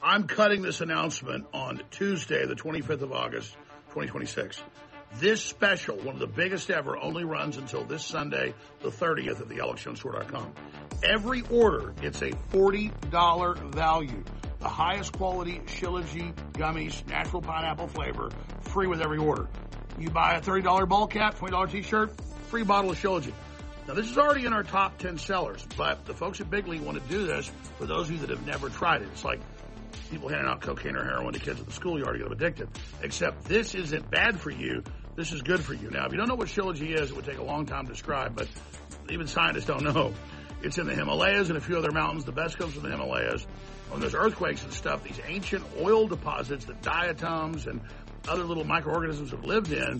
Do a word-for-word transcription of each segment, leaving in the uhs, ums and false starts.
I'm cutting this announcement on Tuesday, the twenty-fifth of August, twenty twenty-six. This special, one of the biggest ever, only runs until this Sunday, the thirtieth, at the alex jones store dot com. Every order, it's a forty dollars value. The highest quality Shilajit gummies, natural pineapple flavor, free with every order. You buy a thirty dollars ball cap, twenty dollars t-shirt, free bottle of Shilajit. Now, this is already in our top ten sellers, but the folks at Big League want to do this for those of you that have never tried it. It's like people handing out cocaine or heroin to kids at the schoolyard to get them addicted. Except this isn't bad for you. This is good for you. Now, if you don't know what Shilajit is, it would take a long time to describe, but even scientists don't know. It's in the Himalayas and a few other mountains. The best comes from the Himalayas. When there's earthquakes and stuff, these ancient oil deposits that diatoms and other little microorganisms have lived in,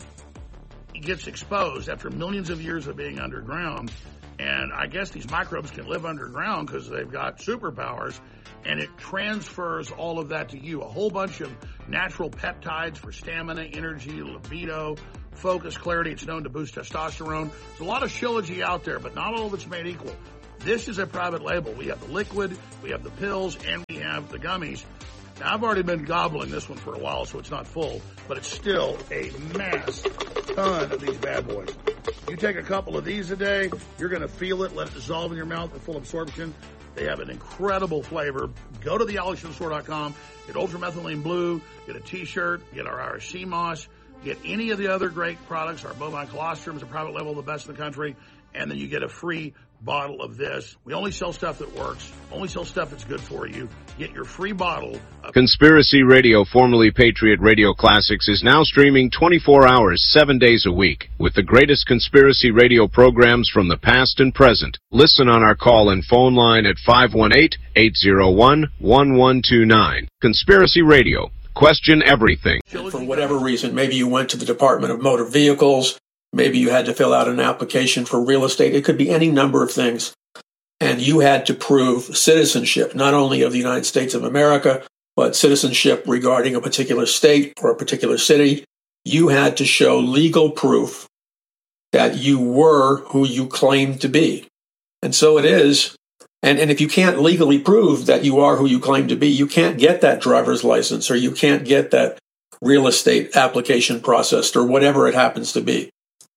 it gets exposed after millions of years of being underground. And I guess these microbes can live underground because they've got superpowers, and it transfers all of that to you. A whole bunch of natural peptides for stamina, energy, libido, focus, clarity. It's known to boost testosterone. There's a lot of Shilajit out there, but not all of it's made equal. This is a private label. We have the liquid, we have the pills, and we have the gummies. Now, I've already been gobbling this one for a while, so it's not full, but it's still a mass ton of these bad boys. You take a couple of these a day, you're going to feel it, let it dissolve in your mouth for full absorption. They have an incredible flavor. Go to the alex jones store dot com, get ultramethylene blue, get a t-shirt, get our Irish sea moss, get any of the other great products. Our bovine colostrum is a private label, the best in the country, and then you get a free bottle of this. We only sell stuff that works, only sell stuff that's good for you. Get your free bottle of Conspiracy Radio, formerly Patriot Radio Classics, is now streaming twenty-four hours, seven days a week, with the greatest conspiracy radio programs from the past and present. Listen on our call and phone line at five one eight, eight zero one, one one two nine. Conspiracy Radio. Question everything. For whatever reason, maybe you went to the Department of Motor Vehicles, maybe you had to fill out an application for real estate. It could be any number of things. And you had to prove citizenship, not only of the United States of America, but citizenship regarding a particular state or a particular city. You had to show legal proof that you were who you claimed to be. And so it is. And, and if you can't legally prove that you are who you claim to be, you can't get that driver's license, or you can't get that real estate application processed, or whatever it happens to be.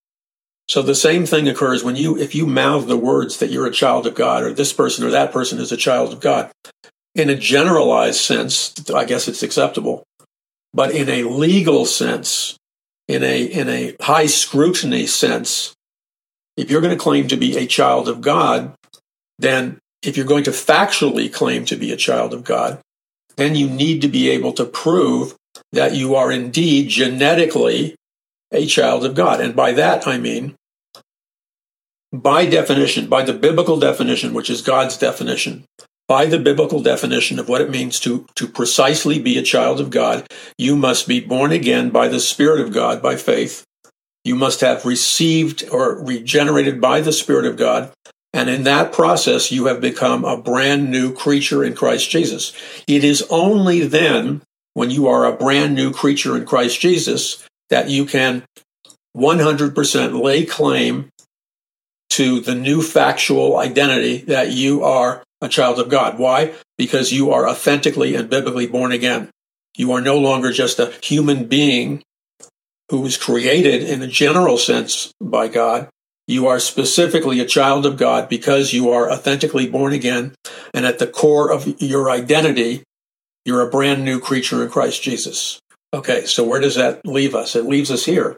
So the same thing occurs when you, if you mouth the words that you're a child of God, or this person or that person is a child of God. In a generalized sense, I guess it's acceptable. But in a legal sense, in a, in a high scrutiny sense, if you're going to claim to be a child of God, then if you're going to factually claim to be a child of God, then you need to be able to prove that you are indeed genetically a child of God. And by that, I mean, by definition, by the biblical definition, which is God's definition, by the biblical definition of what it means to, to precisely be a child of God, you must be born again by the Spirit of God, by faith. You must have received or regenerated by the Spirit of God. And in that process, you have become a brand new creature in Christ Jesus. It is only then, when you are a brand new creature in Christ Jesus, that you can one hundred percent lay claim to the new factual identity that you are a child of God. Why? Because you are authentically and biblically born again. You are no longer just a human being who was created in a general sense by God. You are specifically a child of God because you are authentically born again, and at the core of your identity, you're a brand new creature in Christ Jesus. Okay, so where does that leave us? It leaves us here.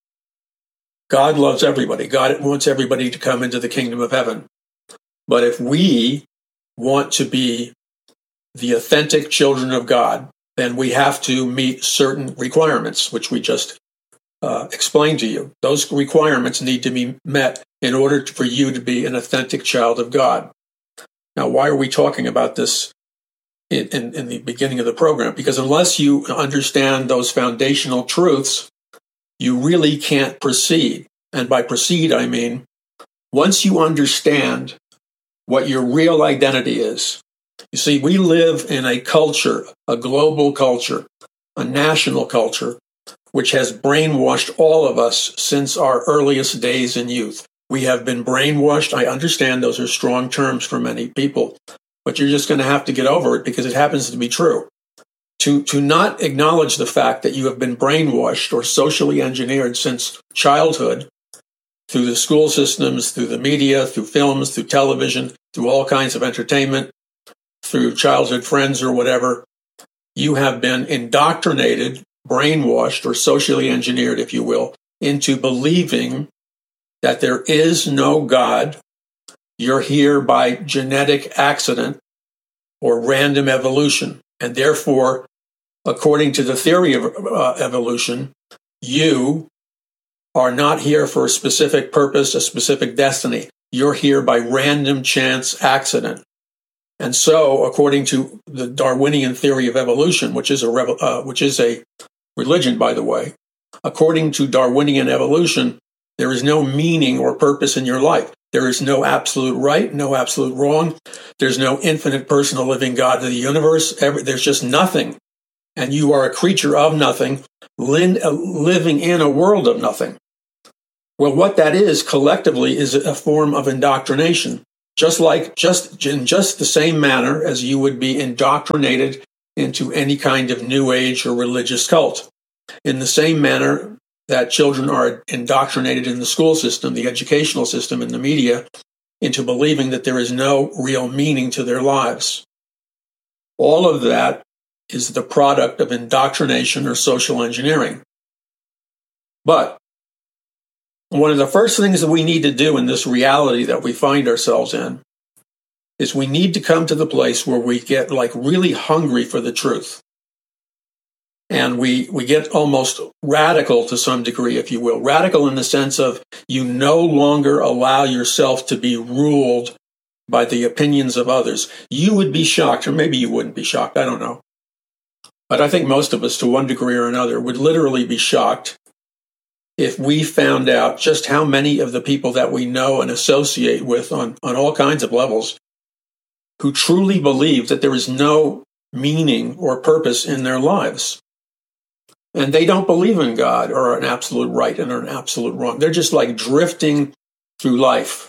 God loves everybody. God wants everybody to come into the kingdom of heaven. But if we want to be the authentic children of God, then we have to meet certain requirements, which we just uh, explained to you. Those requirements need to be met in order to, for you to be an authentic child of God. Now, why are we talking about this in, in, in the beginning of the program? Because unless you understand those foundational truths, you really can't proceed. And by proceed, I mean, once you understand what your real identity is. You see, we live in a culture, a global culture, a national culture, which has brainwashed all of us since our earliest days in youth. We have been brainwashed. I understand those are strong terms for many people, but you're just going to have to get over it because it happens to be true. to, to not acknowledge the fact that you have been brainwashed or socially engineered since childhood through the school systems, through the media, through films, through television, through all kinds of entertainment, through childhood friends or whatever. You have been indoctrinated, brainwashed, or socially engineered, if you will, into believing that there is no God. You're here by genetic accident or random evolution. And therefore, according to the theory of uh, evolution, you are not here for a specific purpose, a specific destiny. You're here by random chance accident. And so, according to the Darwinian theory of evolution, which is a uh, which is a religion, by the way, according to Darwinian evolution, there is no meaning or purpose in your life. There is no absolute right, no absolute wrong. There's no infinite personal living God of the universe. Every, there's just nothing. And you are a creature of nothing, li- living in a world of nothing. Well, what that is collectively is a form of indoctrination. Just like, just in just the same manner as you would be indoctrinated into any kind of new age or religious cult. In the same manner that children are indoctrinated in the school system, the educational system, and the media into believing that there is no real meaning to their lives. All of that is the product of indoctrination or social engineering. But one of the first things that we need to do in this reality that we find ourselves in is we need to come to the place where we get like really hungry for the truth. And we, we get almost radical to some degree, if you will. Radical in the sense of you no longer allow yourself to be ruled by the opinions of others. You would be shocked, or maybe you wouldn't be shocked, I don't know. But I think most of us, to one degree or another, would literally be shocked if we found out just how many of the people that we know and associate with on, on all kinds of levels who truly believe that there is no meaning or purpose in their lives. And they don't believe in God or an absolute right and an absolute wrong. They're just like drifting through life.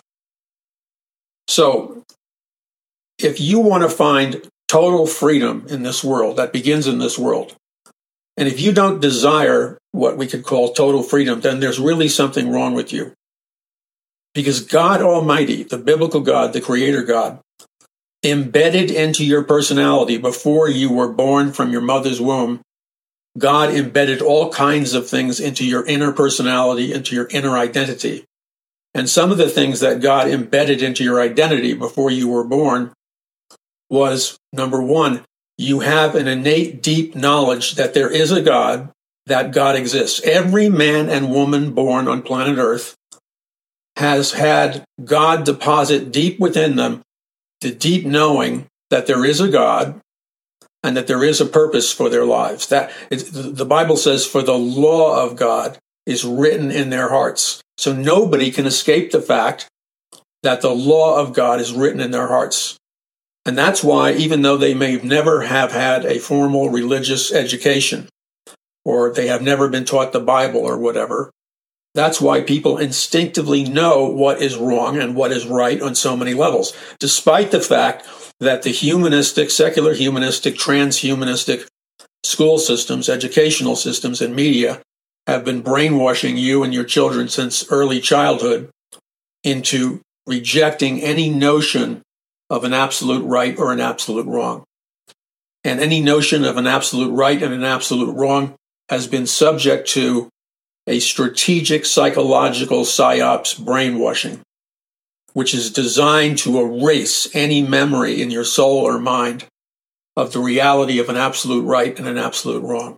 So if you want to find total freedom in this world, that begins in this world, and if you don't desire what we could call total freedom, then there's really something wrong with you. Because God Almighty, the biblical God, the Creator God, embedded into your personality before you were born from your mother's womb, God embedded all kinds of things into your inner personality, into your inner identity. And some of the things that God embedded into your identity before you were born was, number one, you have an innate, deep knowledge that there is a God, that God exists. Every man and woman born on planet Earth has had God deposit deep within them the deep knowing that there is a God and that there is a purpose for their lives. That it, the Bible says, for the law of God is written in their hearts. So nobody can escape the fact that the law of God is written in their hearts. And that's why, even though they may never have had a formal religious education, or they have never been taught the Bible or whatever, that's why people instinctively know what is wrong and what is right on so many levels, despite the fact that the humanistic, secular humanistic, transhumanistic school systems, educational systems, and media have been brainwashing you and your children since early childhood into rejecting any notion of an absolute right or an absolute wrong. And any notion of an absolute right and an absolute wrong has been subject to a strategic psychological psyops brainwashing, which is designed to erase any memory in your soul or mind of the reality of an absolute right and an absolute wrong.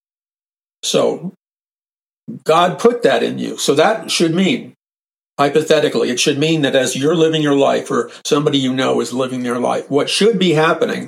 So God put that in you. So that should mean, hypothetically, it should mean that as you're living your life, or somebody you know is living their life, what should be happening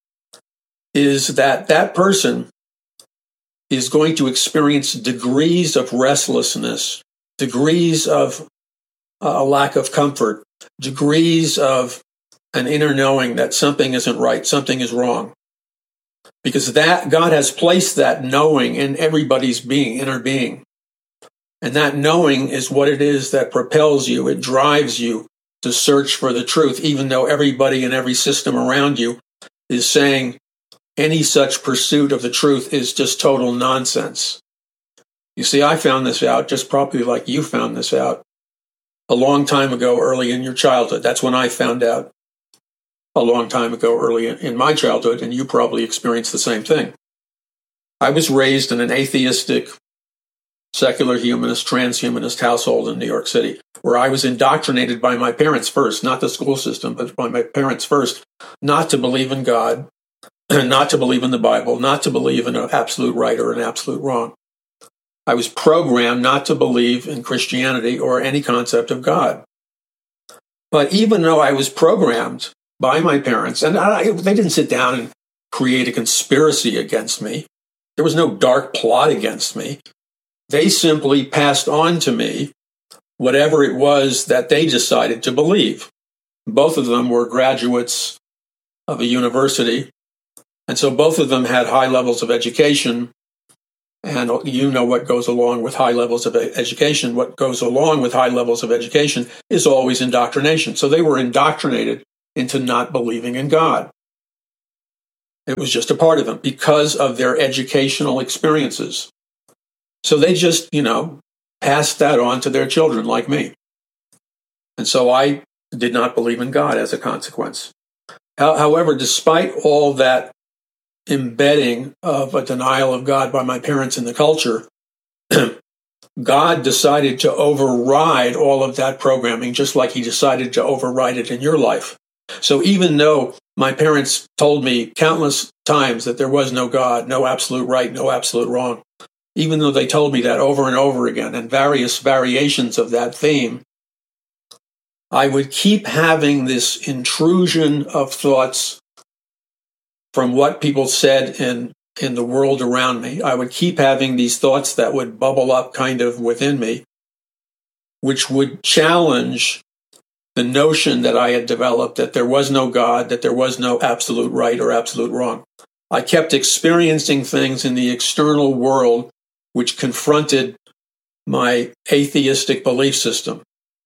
is that that person is going to experience degrees of restlessness, degrees of a lack of comfort, degrees of an inner knowing that something isn't right, something is wrong. Because that God has placed that knowing in everybody's being, inner being. And that knowing is what it is that propels you. It drives you to search for the truth, even though everybody in every system around you is saying any such pursuit of the truth is just total nonsense. You see, I found this out just probably like you found this out a long time ago, early in your childhood. That's when I found out a long time ago, early in my childhood, and you probably experienced the same thing. I was raised in an atheistic, secular humanist, transhumanist household in New York City, where I was indoctrinated by my parents first, not the school system, but by my parents first, not to believe in God, not to believe in the Bible, not to believe in an absolute right or an absolute wrong. I was programmed not to believe in Christianity or any concept of God. But even though I was programmed by my parents, and I, they didn't sit down and create a conspiracy against me, there was no dark plot against me. They simply passed on to me whatever it was that they decided to believe. Both of them were graduates of a university, and so both of them had high levels of education. And you know what goes along with high levels of education. What goes along with high levels of education is always indoctrination. So they were indoctrinated into not believing in God. It was just a part of them because of their educational experiences. So they just, you know, passed that on to their children like me. And so I did not believe in God as a consequence. However, despite all that embedding of a denial of God by my parents in the culture, God decided to override all of that programming, just like he decided to override it in your life. So even though my parents told me countless times that there was no God, no absolute right, no absolute wrong, even though they told me that over and over again and various variations of that theme, I would keep having this intrusion of thoughts from what people said in, in the world around me. I would keep having these thoughts that would bubble up kind of within me, which would challenge the notion that I had developed that there was no God, that there was no absolute right or absolute wrong. I kept experiencing things in the external world which confronted my atheistic belief system.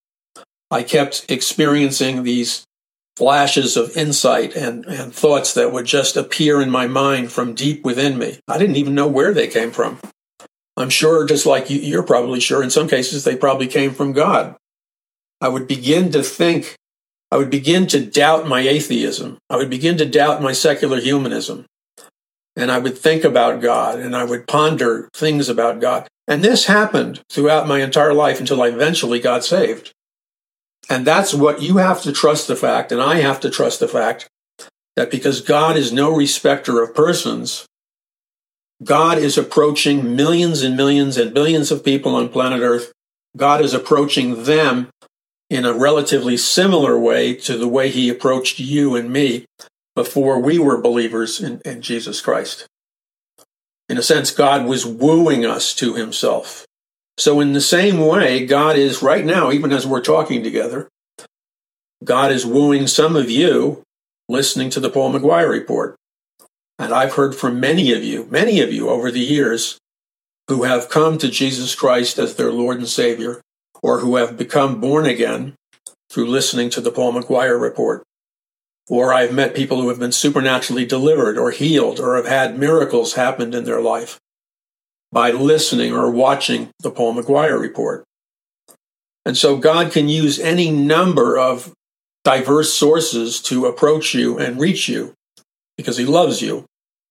I kept experiencing these flashes of insight and, and thoughts that would just appear in my mind from deep within me. I didn't even know where they came from. I'm sure, just like you, you're probably sure, in some cases they probably came from God. I would begin to think, I would begin to doubt my atheism. I would begin to doubt my secular humanism. And I would think about God, and I would ponder things about God. And this happened throughout my entire life until I eventually got saved. And that's what you have to trust the fact, and I have to trust the fact, that because God is no respecter of persons, God is approaching millions and millions and billions of people on planet Earth. God is approaching them in a relatively similar way to the way he approached you and me before we were believers in, in Jesus Christ. In a sense, God was wooing us to himself. So in the same way, God is right now, even as we're talking together, God is wooing some of you listening to the Paul McGuire Report. And I've heard from many of you, many of you over the years who have come to Jesus Christ as their Lord and Savior, or who have become born again through listening to the Paul McGuire Report. Or I've met people who have been supernaturally delivered or healed or have had miracles happen in their life by listening or watching the Paul McGuire Report. And so God can use any number of diverse sources to approach you and reach you because he loves you.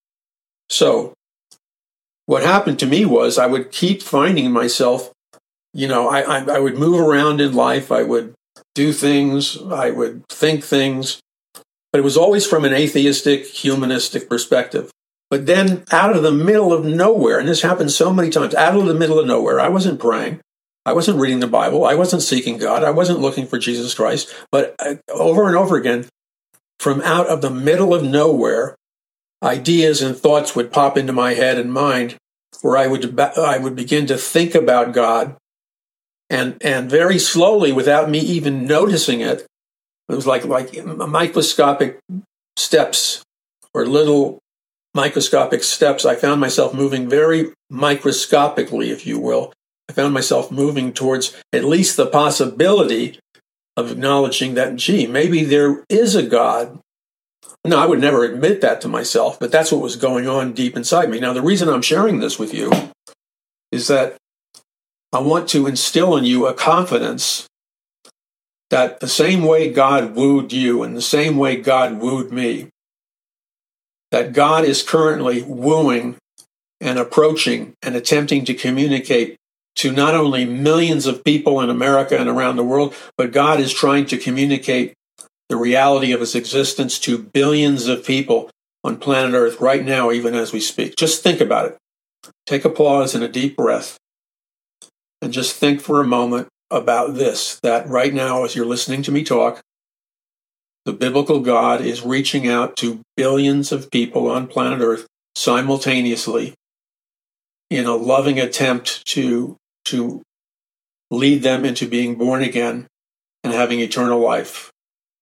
So what happened to me was I would keep finding myself, you know, I, I, I would move around in life. I would do things. I would think things. But it was always from an atheistic, humanistic perspective. But then out of the middle of nowhere, and this happened so many times, out of the middle of nowhere, I wasn't praying. I wasn't reading the Bible. I wasn't seeking God. I wasn't looking for Jesus Christ. But over and over again, from out of the middle of nowhere, ideas and thoughts would pop into my head and mind where I would I would begin to think about God. And, and very slowly, without me even noticing it, it was like, like microscopic steps or little microscopic steps. I found myself moving very microscopically, if you will. I found myself moving towards at least the possibility of acknowledging that, gee, maybe there is a God No, I would never admit that to myself, but that's what was going on deep inside me. Now, the reason I'm sharing this with you is that I want to instill in you a confidence that the same way God wooed you and the same way God wooed me, that God is currently wooing and approaching and attempting to communicate to not only millions of people in America and around the world, but God is trying to communicate the reality of his existence to billions of people on planet Earth right now, even as we speak. Just think about it. Take a pause and a deep breath and just think for a moment about this, that right now, as you're listening to me talk, the biblical God is reaching out to billions of people on planet Earth simultaneously in a loving attempt to, to lead them into being born again and having eternal life.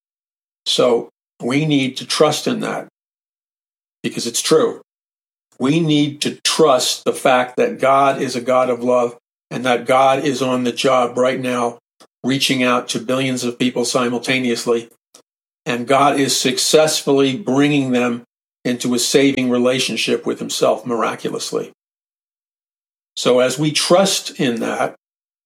So we need to trust in that because it's true. We need to trust the fact that God is a God of love and that God is on the job right now, reaching out to billions of people simultaneously. And God is successfully bringing them into a saving relationship with himself miraculously. So as we trust in that,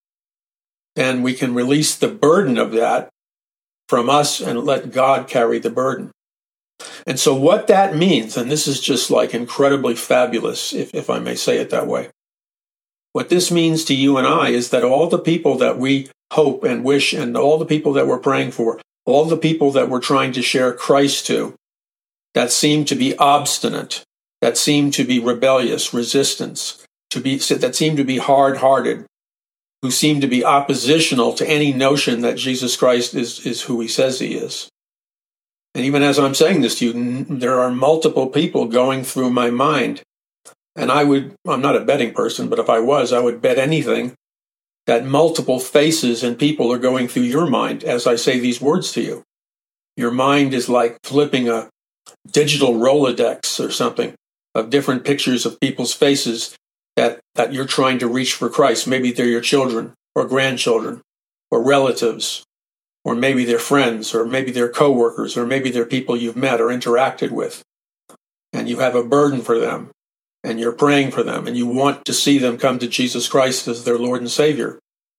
then we can release the burden of that from us and let God carry the burden. And so what that means, and this is just like incredibly fabulous, if, if I may say it that way. What this means to you and I is that all the people that we hope and wish and all the people that we're praying for, all the people that we're trying to share Christ to, that seem to be obstinate, that seem to be rebellious, resistance, to be, that seem to be hard-hearted, who seem to be oppositional to any notion that Jesus Christ is, is who he says he is. And even as I'm saying this to you, there are multiple people going through my mind. And I would, I'm not a betting person, but if I was, I would bet anything that multiple faces and people are going through your mind as I say these words to you. Your mind is like flipping a digital Rolodex or something of different pictures of people's faces that, that you're trying to reach for Christ. Maybe they're your children or grandchildren or relatives, or maybe they're friends, or maybe they're coworkers, or maybe they're people you've met or interacted with. And you have a burden for them, and you're praying for them, and you want to see them come to Jesus Christ as their Lord and Savior.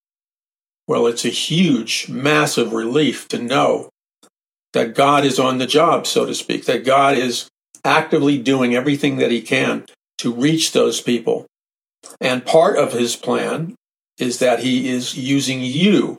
Well, it's a huge, massive relief to know that God is on the job, so to speak, that God is actively doing everything that he can to reach those people. And part of his plan is that he is using you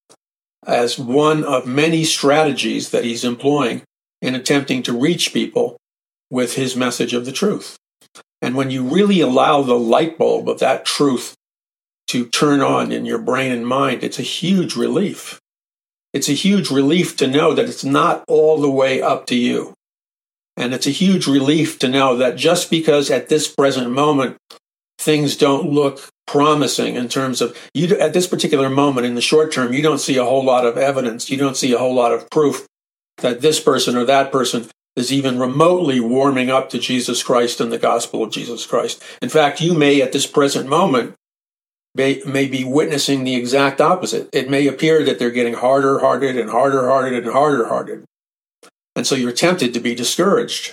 as one of many strategies that he's employing in attempting to reach people with his message of the truth. And when you really allow the light bulb of that truth to turn on in your brain and mind, it's a huge relief. It's a huge relief to know that it's not all the way up to you. And it's a huge relief to know that just because at this present moment things don't look promising in terms of, you at this particular moment in the short term, you don't see a whole lot of evidence, you don't see a whole lot of proof that this person or that person is even remotely warming up to Jesus Christ and the gospel of Jesus Christ. In fact, you may at this present moment may, may be witnessing the exact opposite. It may appear that they're getting harder hearted and harder hearted and harder hearted. And so you're tempted to be discouraged.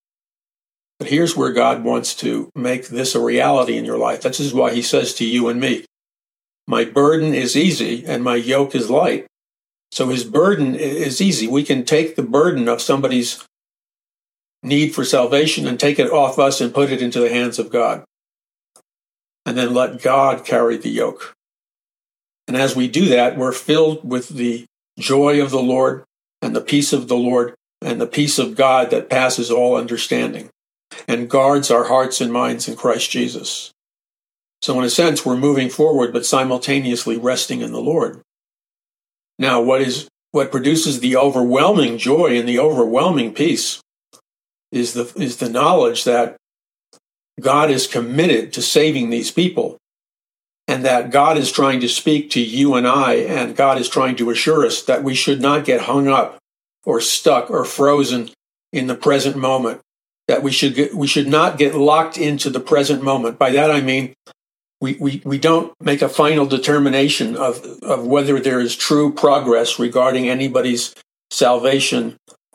But here's where God wants to make this a reality in your life. This is why he says to you and me, my burden is easy and my yoke is light. So his burden is easy. We can take the burden of somebody's need for salvation and take it off us and put it into the hands of God. And then let God carry the yoke. And as we do that, we're filled with the joy of the Lord and the peace of the Lord and the peace of God that passes all understanding and guards our hearts and minds in Christ Jesus. So in a sense, we're moving forward, but simultaneously resting in the Lord. Now, what is what produces the overwhelming joy and the overwhelming peace is the is the knowledge that God is committed to saving these people, and that God is trying to speak to you and I, and God is trying to assure us that we should not get hung up or stuck or frozen in the present moment, that we should get, we should not get locked into the present moment. By that I mean we, we, we don't make a final determination of, of whether there is true progress regarding anybody's salvation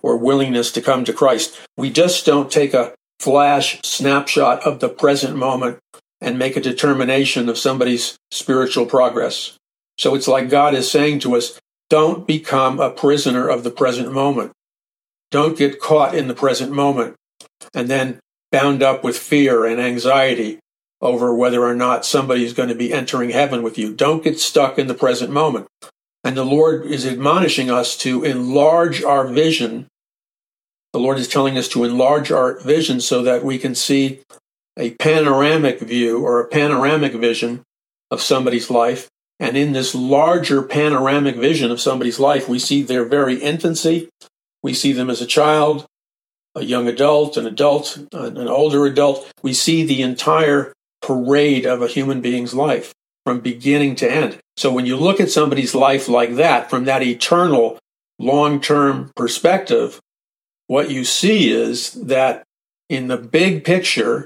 or willingness to come to Christ. We just don't take a flash snapshot of the present moment and make a determination of somebody's spiritual progress. So it's like God is saying to us, don't become a prisoner of the present moment. Don't get caught in the present moment and then bound up with fear and anxiety over whether or not somebody's going to be entering heaven with you. Don't get stuck in the present moment. And the Lord is admonishing us to enlarge our vision. The Lord is telling us to enlarge our vision so that we can see a panoramic view or a panoramic vision of somebody's life. And in this larger panoramic vision of somebody's life, we see their very infancy. We see them as a child, a young adult, an adult, an older adult. We see the entire parade of a human being's life from beginning to end. So when you look at somebody's life like that, from that eternal, long-term perspective, what you see is that in the big picture,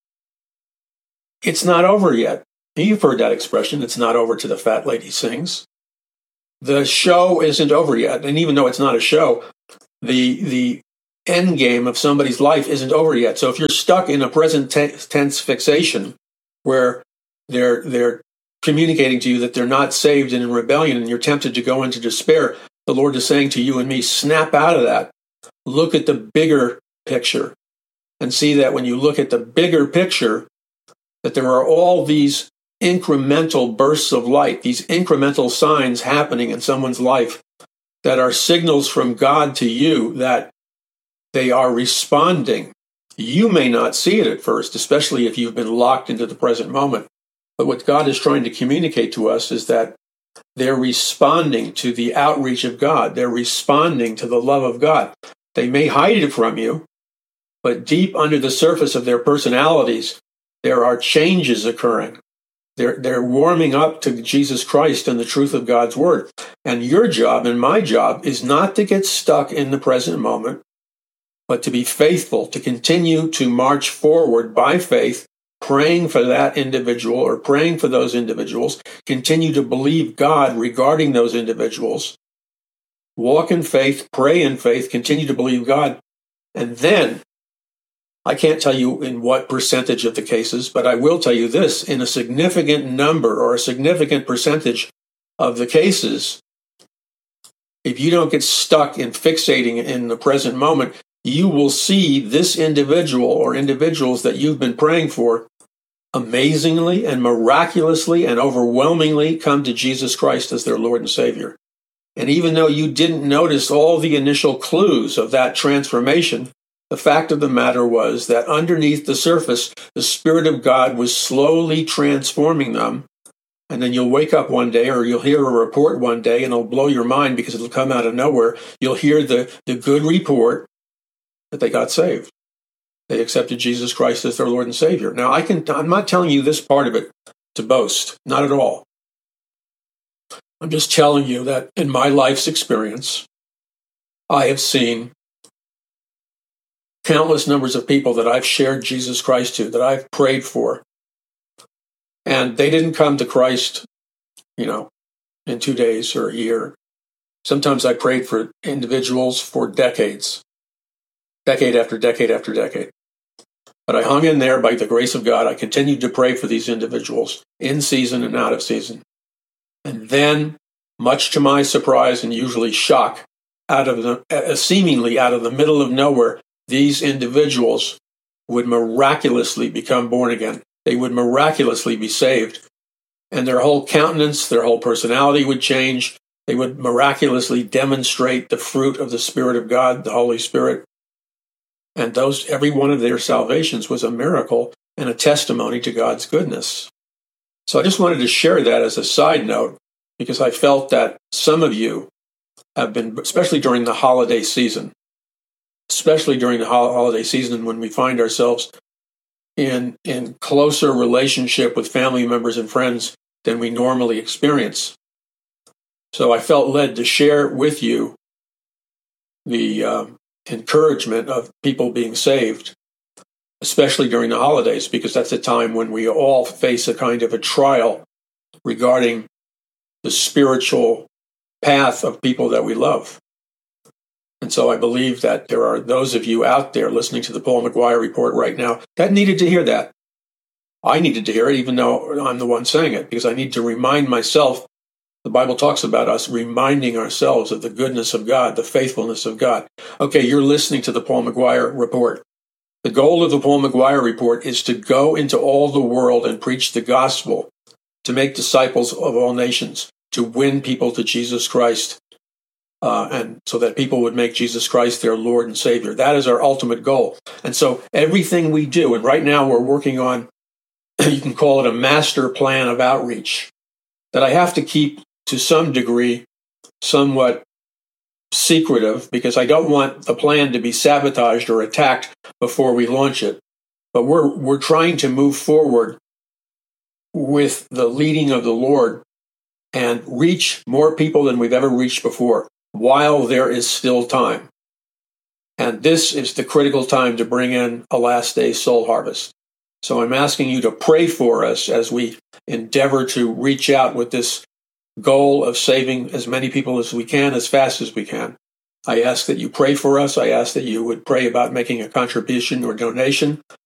it's not over yet. You've heard that expression, it's not over till the fat lady sings. The show isn't over yet. And even though it's not a show, the the end game of somebody's life isn't over yet. So if you're stuck in a present tense fixation where they're they're communicating to you that they're not saved and in rebellion and you're tempted to go into despair, the Lord is saying to you and me, snap out of that. Look at the bigger picture and see that when you look at the bigger picture, that there are all these incremental bursts of light, these incremental signs happening in someone's life that are signals from God to you that they are responding. You may not see it at first, especially if you've been locked into the present moment. But what God is trying to communicate to us is that they're responding to the outreach of God. They're responding to the love of God. They may hide it from you, but deep under the surface of their personalities, there are changes occurring. They're, they're warming up to Jesus Christ and the truth of God's word. And your job and my job is not to get stuck in the present moment, but to be faithful, to continue to march forward by faith, praying for that individual or praying for those individuals, continue to believe God regarding those individuals, walk in faith, pray in faith, continue to believe God. And then, I can't tell you in what percentage of the cases, but I will tell you this, in a significant number or a significant percentage of the cases, if you don't get stuck in fixating in the present moment, you will see this individual or individuals that you've been praying for amazingly and miraculously and overwhelmingly come to Jesus Christ as their Lord and Savior. And even though you didn't notice all the initial clues of that transformation, the fact of the matter was that underneath the surface, the Spirit of God was slowly transforming them. And then you'll wake up one day or you'll hear a report one day and it'll blow your mind because it'll come out of nowhere. You'll hear the, the good report that they got saved. They accepted Jesus Christ as their Lord and Savior. Now, I can, I'm not telling you this part of it to boast. Not at all. I'm just telling you that in my life's experience, I have seen countless numbers of people that I've shared Jesus Christ to, that I've prayed for. And they didn't come to Christ, you know, in two days or a year. Sometimes I prayed for individuals for decades, decade after decade after decade. But I hung in there by the grace of God. I continued to pray for these individuals in season and out of season. And then, much to my surprise and usually shock, out of the uh, seemingly out of the middle of nowhere, these individuals would miraculously become born again. They would miraculously be saved. And their whole countenance, their whole personality would change. They would miraculously demonstrate the fruit of the Spirit of God, the Holy Spirit. And those, every one of their salvations was a miracle and a testimony to God's goodness. So I just wanted to share that as a side note, because I felt that some of you have been, especially during the holiday season, especially during the holiday season when we find ourselves in, in closer relationship with family members and friends than we normally experience. So I felt led to share with you the um, encouragement of people being saved, especially during the holidays, because that's a time when we all face a kind of a trial regarding the spiritual path of people that we love. And so I believe that there are those of you out there listening to the Paul McGuire Report right now that needed to hear that. I needed to hear it, even though I'm the one saying it, because I need to remind myself. The Bible talks about us reminding ourselves of the goodness of God, the faithfulness of God. Okay, you're listening to the Paul McGuire Report. The goal of the Paul McGuire Report is to go into all the world and preach the gospel, to make disciples of all nations, to win people to Jesus Christ, uh, and so that people would make Jesus Christ their Lord and Savior. That is our ultimate goal. And so everything we do, and right now we're working on, you can call it a master plan of outreach, that I have to keep to some degree somewhat secretive, because I don't want the plan to be sabotaged or attacked before we launch it. But we're we're trying to move forward with the leading of the Lord and reach more people than we've ever reached before while there is still time. And this is the critical time to bring in a last day soul harvest. So I'm asking you to pray for us as we endeavor to reach out with this goal of saving as many people as we can, as fast as we can. I ask that you pray for us. I ask that you would pray about making a contribution or donation